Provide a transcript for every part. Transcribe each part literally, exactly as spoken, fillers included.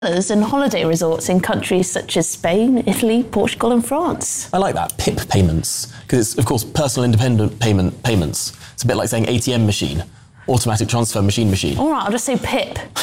and holiday resorts in countries such as Spain, Italy, Portugal and France. I like that, P I P payments, because it's, of course, personal independent payment payments. It's a bit like saying A T M machine, automatic transfer machine machine. All right, I'll just say P I P.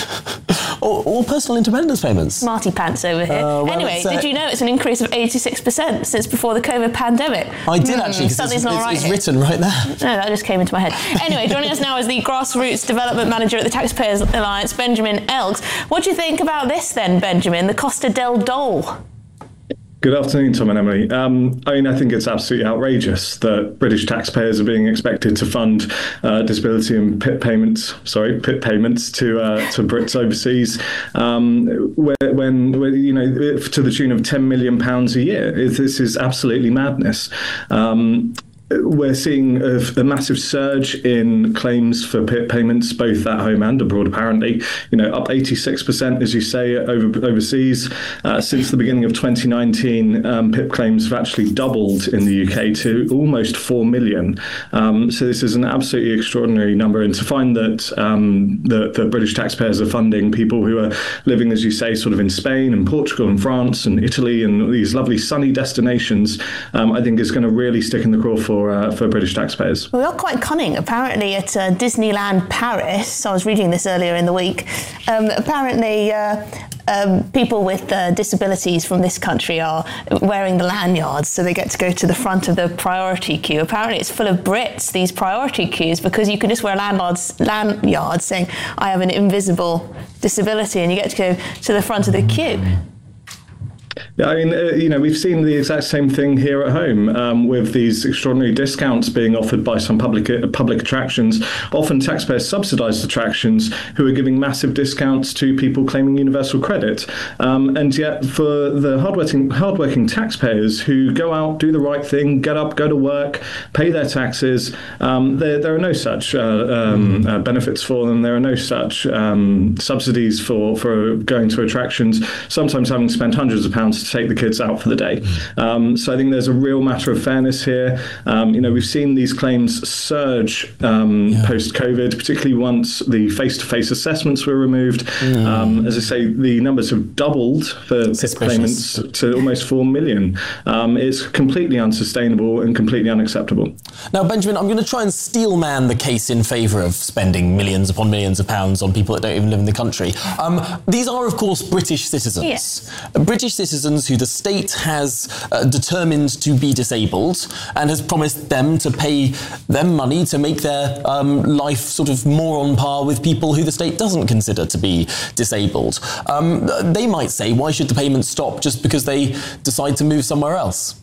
or, or personal independence payments. Smarty pants over here. Uh, well, anyway, uh, did you know it's an increase of eighty-six percent since before the COVID pandemic? I did mm, actually, because it's, not it's, right it's here. written right there. No, that just came into my head. Anyway, joining us now is the Grassroots Development Manager at the Taxpayers Alliance, Benjamin Elks. What do you think about this then, Benjamin, the Costa del Dole? Good afternoon, Tom and Emily. Um, I mean, I think it's absolutely outrageous that British taxpayers are being expected to fund uh, disability and P I P payments, sorry, P I P payments to uh, to Brits overseas, um, where, when, when, you know, to the tune of ten million pounds a year. This is absolutely madness. Um, We're seeing a, a massive surge in claims for P I P payments, both at home and abroad, apparently. You know, up eighty-six percent, as you say, over, overseas. Uh, since the beginning of twenty nineteen, um, P I P claims have actually doubled in the U K to almost four million. Um, so this is an absolutely extraordinary number. And to find that um, the, the British taxpayers are funding people who are living, as you say, sort of in Spain and Portugal and France and Italy and these lovely sunny destinations, um, I think is going to really stick in the craw for For, uh, for British taxpayers. Well, we are quite cunning. Apparently at uh, Disneyland Paris, I was reading this earlier in the week, um, apparently uh, um, people with uh, disabilities from this country are wearing the lanyards, so they get to go to the front of the priority queue. Apparently it's full of Brits, these priority queues, because you can just wear lanyards, lanyards saying, I have an invisible disability, and you get to go to the front of the queue. Yeah, I mean, uh, you know, we've seen the exact same thing here at home um, with these extraordinary discounts being offered by some public uh, public attractions, often taxpayer-subsidised attractions, who are giving massive discounts to people claiming universal credit. Um, and yet, for the hardworking, hardworking taxpayers who go out, do the right thing, get up, go to work, pay their taxes, um, there, there are no such uh, um, uh, benefits for them. There are no such um, subsidies for, for going to attractions, sometimes having spent hundreds of pounds to take the kids out for the day. Um, so I think there's a real matter of fairness here. Um, you know, we've seen these claims surge um, yeah. post-COVID, particularly once the face-to-face assessments were removed. Mm. Um, as I say, the numbers have doubled for P I P payments to almost four million. Um, it's completely unsustainable and completely unacceptable. Now, Benjamin, I'm going to try and steelman the case in favour of spending millions upon millions of pounds on people that don't even live in the country. Um, these are, of course, British citizens. Yes. British citizens who the state has uh, determined to be disabled and has promised them to pay them money to make their um, life sort of more on par with people who the state doesn't consider to be disabled. Um, they might say, why should the payments stop just because they decide to move somewhere else?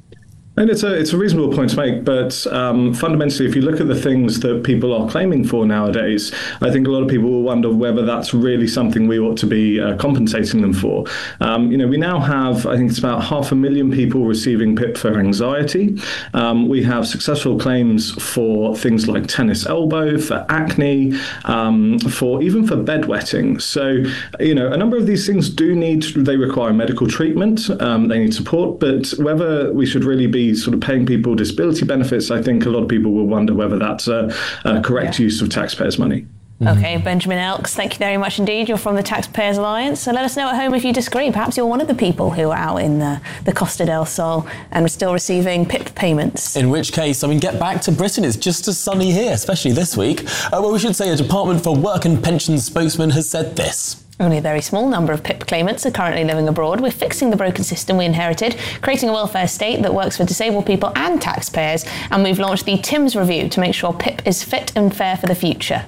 And it's a it's a reasonable point to make, but um, fundamentally, if you look at the things that people are claiming for nowadays, I think a lot of people will wonder whether that's really something we ought to be uh, compensating them for. Um, you know, we now have, I think it's about half a million people receiving P I P for anxiety. Um, we have successful claims for things like tennis elbow, for acne, um, for even for bedwetting. So, you know, a number of these things do need, they require medical treatment, um, they need support, but whether we should really be sort of paying people disability benefits, I think a lot of people will wonder whether that's a, a correct yeah. use of taxpayers' money. OK, Benjamin Elks, thank you very much indeed. You're from the Taxpayers Alliance. So let us know at home if you disagree. Perhaps you're one of the people who are out in the, the Costa del Sol and are still receiving P I P payments. In which case, I mean, get back to Britain. It's just as sunny here, especially this week. Uh, well, we should say a Department for Work and Pensions spokesman has said this. Only a very small number of P I P claimants are currently living abroad. We're fixing the broken system we inherited, creating a welfare state that works for disabled people and taxpayers, and we've launched the Timms Review to make sure P I P is fit and fair for the future.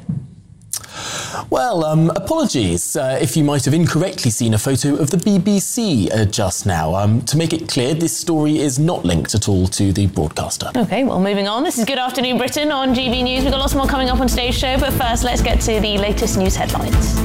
Well, um, apologies uh, if you might have incorrectly seen a photo of the B B C uh, just now. Um, to make it clear, this story is not linked at all to the broadcaster. OK, well, moving on. This is Good Afternoon Britain on G B News. We've got lots more coming up on today's show, but first, let's get to the latest news headlines.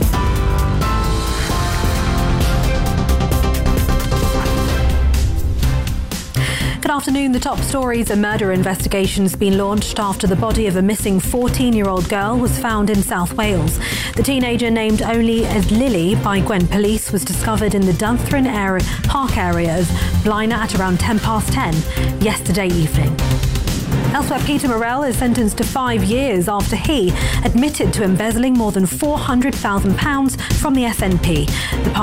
Good afternoon. The top stories: a murder investigation has been launched after the body of a missing fourteen-year-old girl was found in South Wales. The teenager, named only as Lily by Gwent Police, was discovered in the Dunthrin area, Park area of Blaena at around ten past ten yesterday evening. Elsewhere, Peter Morell is sentenced to five years after he admitted to embezzling more than four hundred thousand pounds from the S N P. The